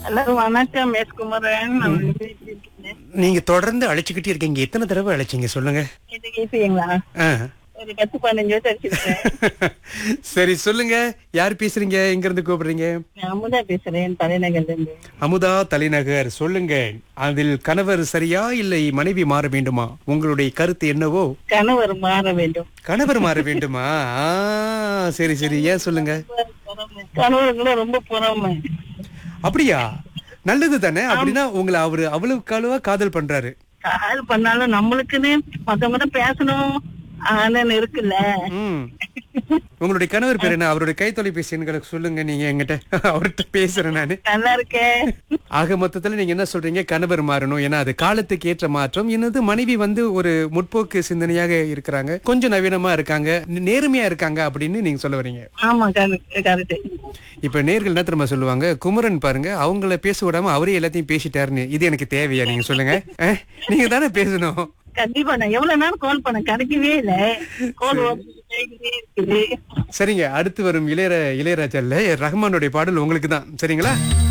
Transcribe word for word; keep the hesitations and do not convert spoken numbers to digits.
எல்லாரும் வணக்கம் எஸ் குமரன். நான் வந்து எப்படி இருக்கீங்க? நீங்க தொடர்ந்து அழைச்சுக்கிட்டே இருக்கீங்க. எத்தனை தடவை அழைச்சீங்க சொல்லுங்க? இது கேப்பீங்களா? ஆ. ஒரு பத்து பதினஞ்சு வருஷம் அடிச்சிருக்கேன். சரி சொல்லுங்க, யார் பேசுறீங்க? எங்க இருந்து கூப்பிடுறீங்க? நான் அமுதா பேசுறேன் தலைநகர்ல இருந்து. அமுதா தலைநகர். சொல்லுங்க, அதில் கணவர் சரியா இல்லை மனைவி மாற வேண்டுமா? உங்களுடைய கருத்து என்னவோ? கணவர் மாற வேண்டும். கணவர் மாற வேண்டுமா? ஆ, சரி சரி, ஏன் சொல்லுங்க. கணவருக்குள்ள ரொம்ப பொறாமை. அப்படியா? நல்லது தானே. அப்படின்னா உங்களை அவரு அவ்வளவுக்கு அளவா காதல் பண்றாரு. கால் பண்ணாலும் நம்மளுக்குன்னு மத்தவங்க பேசணும் ஆனன்னு இருக்குல்ல. ம். உங்களுடைய கணவர் பேர் என்ன? அவருடைய கை தொலைபேசி எண்களுக்கு சொல்லுங்க, நீங்க என்கிட்ட அவர்கிட்ட பேசுறேன் நானு. நல்லா இருக்கேன். ஆக மொத்தத்துல நீங்க என்ன சொல்றீங்க? கணவர் மாறணும், ஏன்னா அது காலத்துக்கு ஏற்ற மாற்றம். என்னது, மனைவி வந்து ஒரு முற்போக்கு சிந்தனையாக இருக்கிறாங்க, கொஞ்சம் நவீனமா இருக்காங்க, நேர்மையா இருக்காங்க அப்படின்னு நீங்க சொல்ல வரீங்க. ஆமா, கரெக்ட். இப்ப நேர்கள் என்ன தெரியுமா சொல்லுவாங்க? குமரன் பாருங்க, அவங்கள பேச விடாம அவரே எல்லாத்தையும் பேசிட்டாருன்னு. இது எனக்கு தேவையா? நீங்க சொல்லுங்க. அஹ், நீங்க தானே பேசணும். கண்டிப்பா. நான் எவ்வளவு நேரம் கால் பண்ண கிடைக்கவே இல்ல. கால் இருக்குது. சரிங்க, அடுத்து வரும் இளையர இளையராஜா இல்ல ரஹ்மானுடைய பாடல் உங்களுக்கு தான். சரிங்களா?